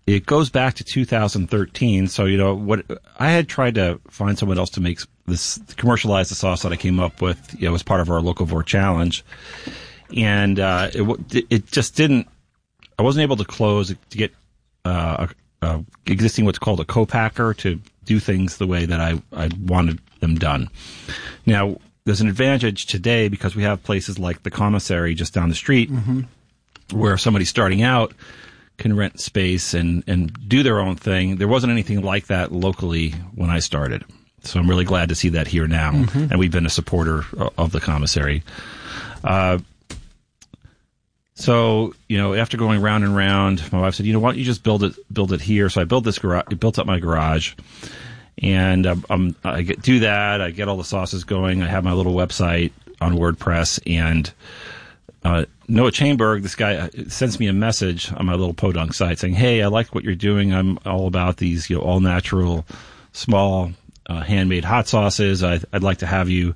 it goes back to 2013. So, what I had tried to find someone else to commercialize the sauce that I came up with, as part of our Locavore challenge. And, it just didn't, I wasn't able to close to get, existing what's called a co-packer to do things the way that I wanted them done. Now, there's an advantage today because we have places like the Commissary just down the street where somebody starting out can rent space and do their own thing. There wasn't anything like that locally when I started. So I'm really glad to see that here now. And we've been a supporter of the Commissary. So, after going round and round, my wife said, why don't you just build it here? So I built this garage, built up my garage. And I do that. I get all the sauces going. I have my little website on WordPress. And Noah Chainberg, this guy, sends me a message on my little Podunk site saying, hey, I like what you're doing. I'm all about these all natural, small, handmade hot sauces. I'd like to have you,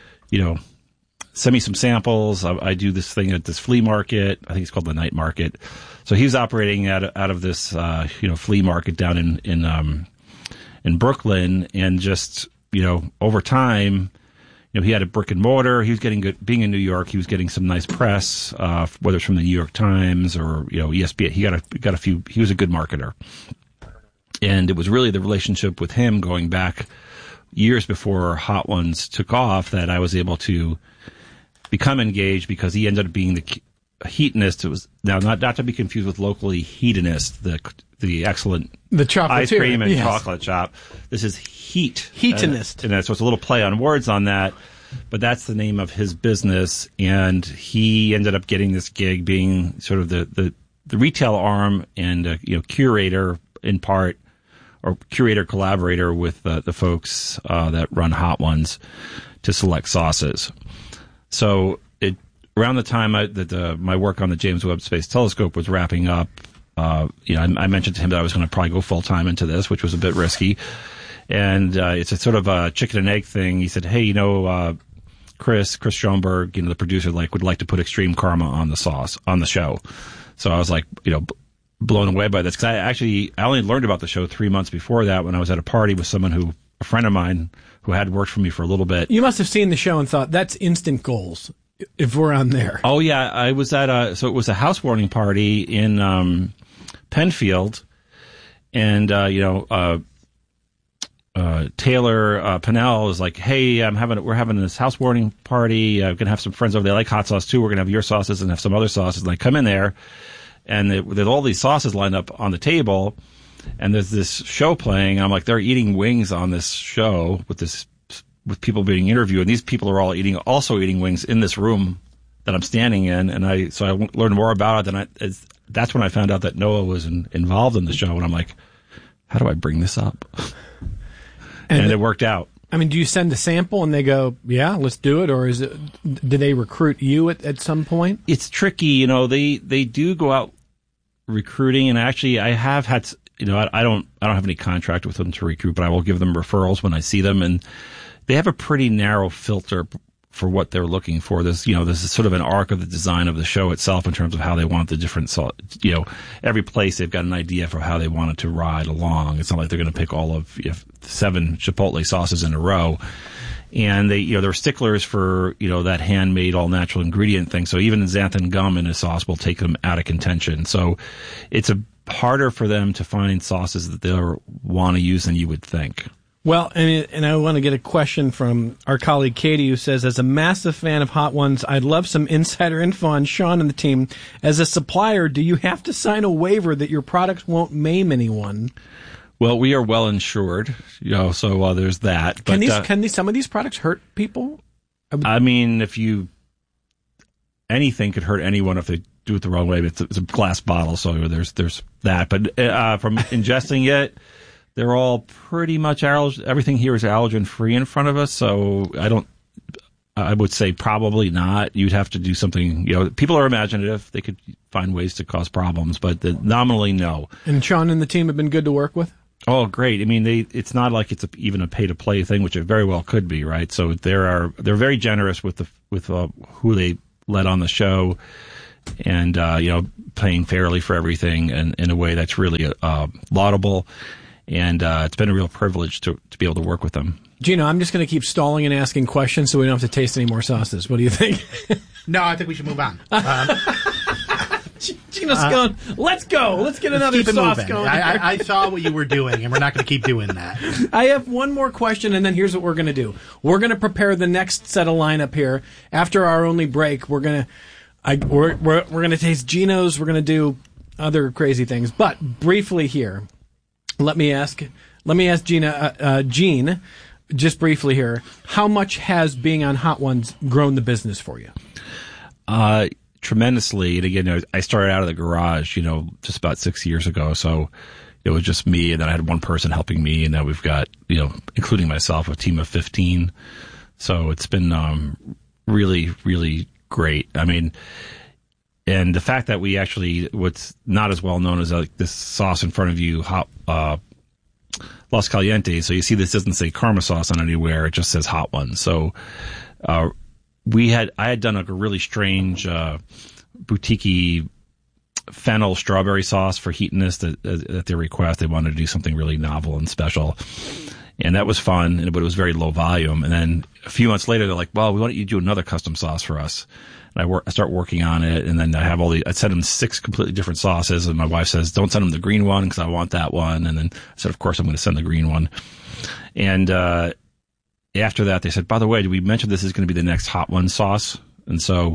send me some samples. I do this thing at this flea market. I think it's called the Night Market. So he was operating out of this, flea market down in Brooklyn, and just, over time, he had a brick and mortar. He was getting good, being in New York. He was getting some nice press, whether it's from the New York Times or, ESPN. He got a few, he was a good marketer. And it was really the relationship with him going back years before Hot Ones took off that I was able to become engaged, because he ended up being the Heatonist. It was now not to be confused with locally Heatonist, the excellent ice cream and chocolate shop. This is Heatonist, and so it's a little play on words on that, but that's the name of his business. And he ended up getting this gig, being sort of the retail arm and curator in part, or curator collaborator with the folks that run Hot Ones to select sauces. So around the time that my work on the James Webb Space Telescope was wrapping up, I mentioned to him that I was going to probably go full time into this, which was a bit risky. And it's a sort of a chicken and egg thing. He said, "Hey, Chris Schoenberg, the producer, would like to put Extreme Karma on the show." So I was like, blown away by this, because I only learned about the show 3 months before that when I was at a party with a friend of mine who had worked for me for a little bit. You must have seen the show and thought, that's instant goals if we're on there. Oh yeah, I was at so it was a housewarming party in Penfield, and Taylor Pennell was like, "Hey, we're having this housewarming party. I'm gonna have some friends over there. They like hot sauce too. We're gonna have your sauces and have some other sauces." And I come in there, and there's all these sauces lined up on the table, and there's this show playing. And I'm like, they're eating wings on this show with people being interviewed, and these people are all also eating wings in this room that I'm standing in. And I learned more about it, and that's when I found out that Noah was involved in the show, and I'm like, how do I bring this up? And it worked out. I mean, do you send a sample and they go, yeah, let's do it? Or do they recruit you at some point? It's tricky. They do go out recruiting, and actually I have had, I don't have any contract with them to recruit, but I will give them referrals when I see them, and they have a pretty narrow filter for what they're looking for. This is sort of an arc of the design of the show itself in terms of how they want the different, every place they've got an idea for how they want it to ride along. It's not like they're going to pick all of 7 Chipotle sauces in a row. And they're sticklers for, that handmade all natural ingredient thing. So even xanthan gum in a sauce will take them out of contention. So it's harder for them to find sauces that they'll want to use than you would think. Well, and I want to get a question from our colleague Katie, who says, as a massive fan of Hot Ones, I'd love some insider info on Sean and the team. As a supplier, do you have to sign a waiver that your products won't maim anyone? Well, we are well insured, so there's that. But can some of these products hurt people? I mean, anything could hurt anyone if they do it the wrong way. It's a glass bottle, so there's that. But from ingesting it, they're all pretty much everything here is allergen free in front of us. So I would say probably not. You'd have to do something, people are imaginative. They could find ways to cause problems, but nominally, no. And Sean and the team have been good to work with? Oh, great. I mean, it's not like it's even a pay to play thing, which it very well could be, right? So they're very generous with who they let on the show. and paying fairly for everything and in a way that's really laudable. And it's been a real privilege to be able to work with them. Gino, I'm just going to keep stalling and asking questions so we don't have to taste any more sauces. What do you think? No, I think we should move on. Gino's going, let's go. Let's get another sauce moving. going. I saw what you were doing, and we're not going to keep doing that. I have one more question, and then here's what we're going to do. We're going to prepare the next set of lineup here. After our only break, we're going to taste Gino's. We're going to do other crazy things. But briefly here, let me ask Gene, just briefly here, how much has being on Hot Ones grown the business for you? Tremendously. And again, I started out of the garage, just about 6 years ago. So it was just me, and then I had one person helping me, and now we've got, including myself, a team of 15. So it's been really, really great. I mean, and the fact that we actually, what's not as well known as this sauce in front of you, hot Los Calientes. So you see this doesn't say Karma sauce on anywhere. It just says Hot Ones. So I had done a really strange boutique-y fennel strawberry sauce for Heatonist at their request. They wanted to do something really novel and special. And that was fun, but it was very low volume. And then a few months later, they're like, well, why don't you do another custom sauce for us? And I start working on it, and then I sent them 6 completely different sauces, and my wife says, don't send them the green one because I want that one. And then I said, of course I'm going to send the green one. And after that, they said, by the way, did we mention this is going to be the next Hot One sauce? And so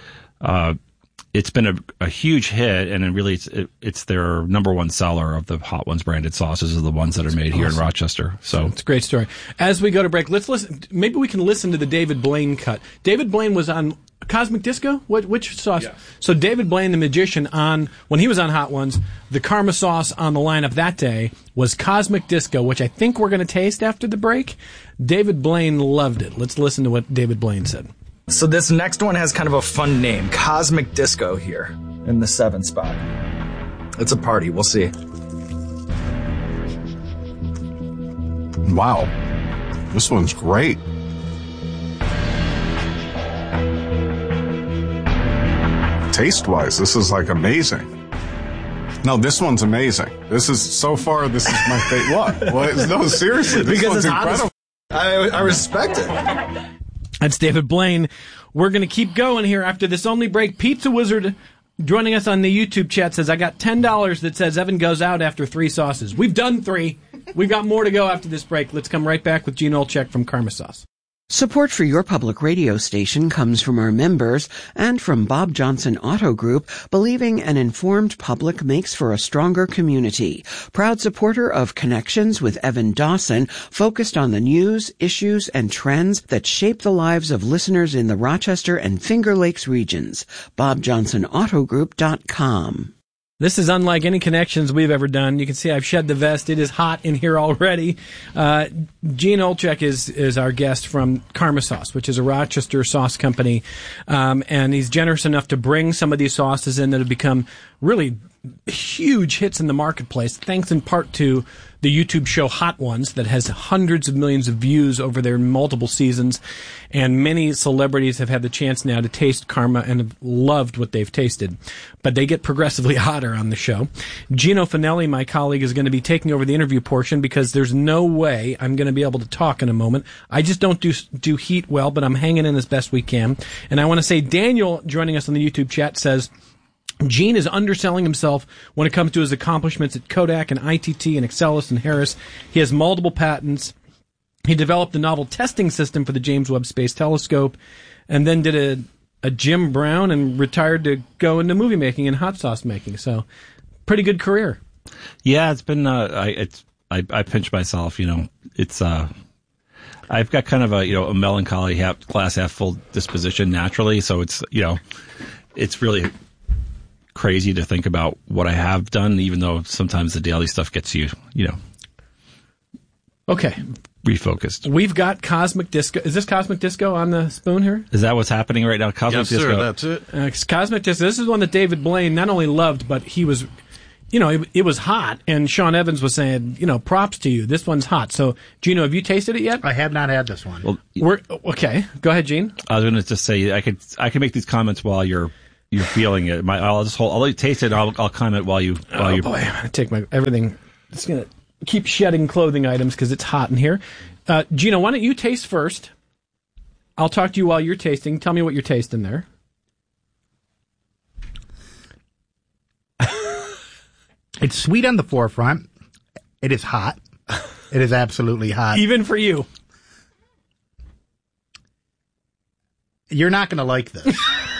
it's been a huge hit, and really it's their number one seller of the Hot Ones branded sauces are the ones that are made here in Rochester. So it's a great story. As we go to break, let's listen. Maybe we can listen to the David Blaine cut. David Blaine was on Cosmic Disco? Which sauce? Yeah. So David Blaine, the magician, when he was on Hot Ones, the Karma sauce on the lineup that day was Cosmic Disco, which I think we're going to taste after the break. David Blaine loved it. Let's listen to what David Blaine said. So this next one has kind of a fun name, Cosmic Disco here in the 7 spot. It's a party. We'll see. Wow. This one's great. Taste-wise, this is like amazing. No, this one's amazing. This is my favorite. What? No, seriously, this one's incredible. I respect it. That's David Blaine. We're going to keep going here after this only break. Pizza Wizard joining us on the YouTube chat says, I got $10 that says Evan goes out after 3 sauces. We've done 3. We've got more to go after this break. Let's come right back with Gene Olchek from Karma Sauce. Support for your public radio station comes from our members and from Bob Johnson Auto Group, believing an informed public makes for a stronger community. Proud supporter of Connections with Evan Dawson, focused on the news, issues, and trends that shape the lives of listeners in the Rochester and Finger Lakes regions. BobJohnsonAutoGroup.com. This is unlike any Connections we've ever done. You can see I've shed the vest. It is hot in here already. Gene Olchek is our guest from Karma Sauce, which is a Rochester sauce company. And he's generous enough to bring some of these sauces in that have become really huge hits in the marketplace, thanks in part to the YouTube show Hot Ones that has hundreds of millions of views over their multiple seasons. And many celebrities have had the chance now to taste Karma and have loved what they've tasted. But they get progressively hotter on the show. Gino Finelli, my colleague, is going to be taking over the interview portion because there's no way I'm going to be able to talk in a moment. I just don't do heat well, but I'm hanging in as best we can. And I want to say Daniel, joining us on the YouTube chat, says, Gene is underselling himself when it comes to his accomplishments at Kodak and ITT and Excelis and Harris. He has multiple patents. He developed a novel testing system for the James Webb Space Telescope and then did a Jim Brown and retired to go into movie making and hot sauce making. So pretty good career. Yeah, it's been, I pinch myself, it's, I've got kind of a melancholy glass half full disposition naturally. So it's, it's really crazy to think about what I have done, even though sometimes the daily stuff gets you, Okay. refocused. We've got Cosmic Disco. Is this Cosmic Disco on the spoon here? Is that what's happening right now? Cosmic Disco. Sir, that's it. Cosmic Disco. This is one that David Blaine not only loved, but he was, it was hot. And Sean Evans was saying, props to you. This one's hot. So, Gino, have you tasted it yet? I have not had this one. Well, okay. Go ahead, Gene. I was going to just say I could make these comments while you're you're feeling it. I'll let you taste it. I'll comment while you. Oh boy, I take my everything. It's gonna keep shedding clothing items because it's hot in here. Gino, why don't you taste first? I'll talk to you while you're tasting. Tell me what you're tasting there. It's sweet on the forefront. It is hot. It is absolutely hot. Even for you. You're not going to like this.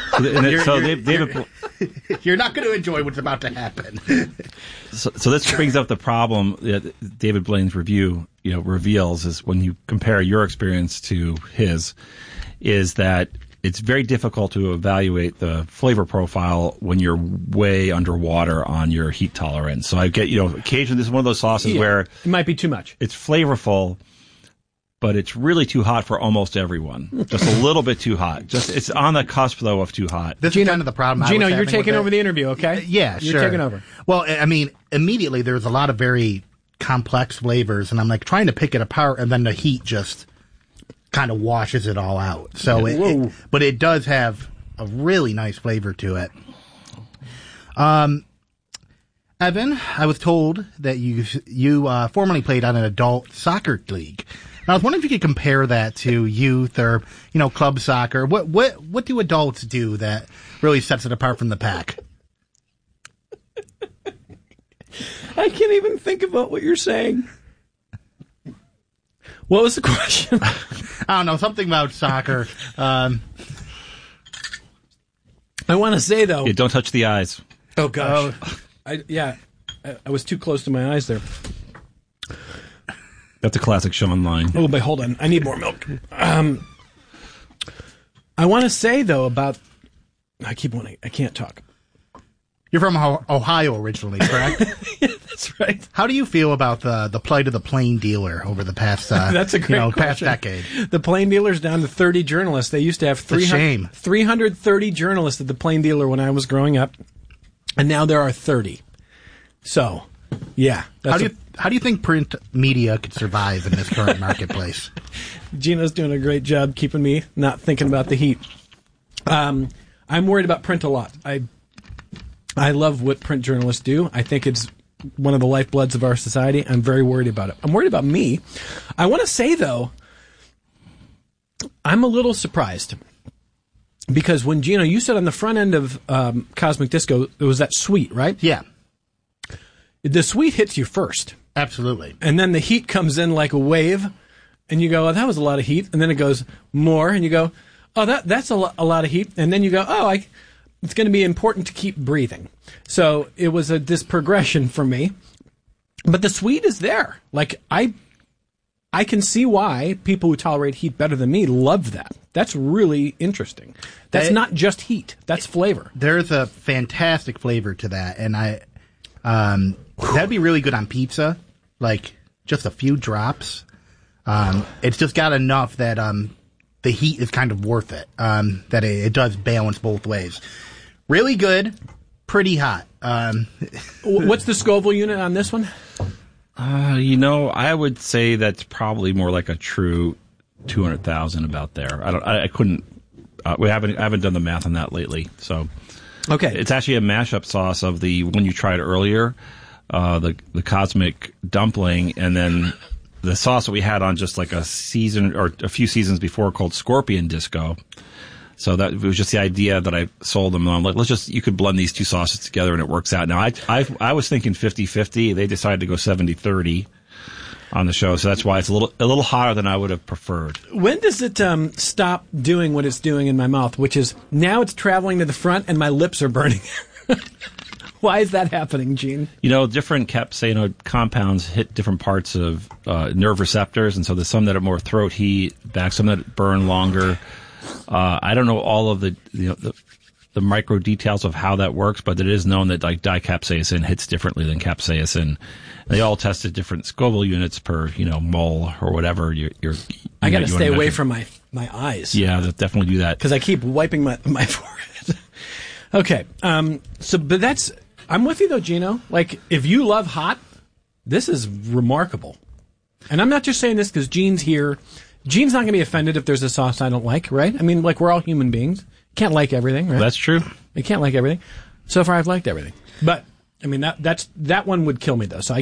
You're not going to enjoy what's about to happen. So this brings up the problem that David Blaine's review, reveals is when you compare your experience to his, is that it's very difficult to evaluate the flavor profile when you're way underwater on your heat tolerance. So I get, occasionally this is one of those sauces where it might be too much. It's flavorful, but it's really too hot for almost everyone. Just a little bit too hot. It's on the cusp though of too hot. This is kind of the problem. Gino, you're taking over the interview, okay? Yeah, you're taking over. Well, I mean, immediately there's a lot of very complex flavors, and I'm like trying to pick it apart, and then the heat just kind of washes it all out. So, but it does have a really nice flavor to it. Evan, I was told that you formerly played on an adult soccer league. And I was wondering if you could compare that to youth or club soccer. What do adults do that really sets it apart from the pack? I can't even think about what you're saying. What was the question? I don't know, something about soccer. I want to say, though... Yeah, don't touch the eyes. Oh, gosh. I was too close to my eyes there. That's a classic Sean line. Oh, but hold on. I need more milk. I want to say, though, about... I can't talk. You're from Ohio originally, correct? Yeah, that's right. How do you feel about the plight of the plain dealer over the past that's a great past decade? The Plain Dealer's down to 30 journalists. They used to have 330 journalists at the Plain Dealer when I was growing up, and now there are 30. So, yeah. How do you think print media could survive in this current marketplace? Gino's doing a great job keeping me not thinking about the heat. I'm worried about print a lot. I love what print journalists do. I think it's one of the lifebloods of our society. I'm very worried about it. I'm worried about me. I want to say, though, I'm a little surprised. Because when, Gino, you said on the front end of Cosmic Disco, it was that sweet, right? Yeah. The sweet hits you first. Absolutely. And then the heat comes in like a wave, and you go, oh, that was a lot of heat. And then it goes more, and you go, oh, that's a lot of heat. And then you go, oh, it's going to be important to keep breathing. So it was this progression for me. But the sweet is there. Like, I can see why people who tolerate heat better than me love that. That's really interesting. That's not just heat. That's flavor. There's a fantastic flavor to that. And that'd be really good on pizza. Like, just a few drops. It's just got enough that the heat is kind of worth it. That it does balance both ways. Really good, pretty hot. What's the Scoville unit on this one? I would say that's probably more like a true 200,000 about there. I couldn't. I haven't done the math on that lately. So, okay, it's actually a mashup sauce of the one you tried earlier, the Cosmic Dumpling, and then the sauce that we had on just like a season or a few seasons before called Scorpion Disco. So that it was just the idea that I sold them on. Like, you could blend these two sauces together and it works out. Now, I was thinking 50-50. They decided to go 70-30 on the show. So that's why it's a little hotter than I would have preferred. When does it stop doing what it's doing in my mouth, which is now it's traveling to the front and my lips are burning? Why is that happening, Gene? Different capsaicin compounds hit different parts of nerve receptors. And so there's some that are more throat heat, some that burn longer. I don't know all of the micro details of how that works, but it is known that like dicapsaicin hits differently than capsaicin. They all tested different Scoville units per mole or whatever. I got to stay away from my eyes. Yeah, definitely do that because I keep wiping my forehead. Okay, but I'm with you though, Gino. Like if you love hot, this is remarkable, and I'm not just saying this because Gene's here. Gene's not going to be offended if there's a sauce I don't like, right? I mean, like, we're all human beings. can't like everything, right? That's true. You can't like everything. So far, I've liked everything. But, I mean, that one would kill me, though. So I